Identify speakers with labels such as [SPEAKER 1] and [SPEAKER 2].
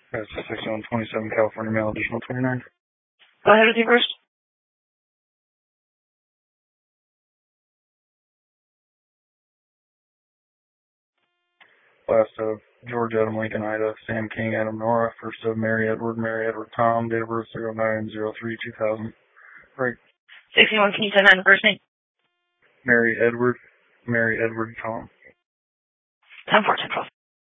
[SPEAKER 1] That's 6127 California Mail, additional 29.
[SPEAKER 2] Go ahead with your first.
[SPEAKER 1] Last of George Adam Lincoln Ida, Sam King Adam Nora. First of Mary Edward Tom, date of birth 0903-2000. Right.
[SPEAKER 2] 61, can you send that in first name?
[SPEAKER 1] Mary Edward Tom.
[SPEAKER 2] 10-4, 10-12.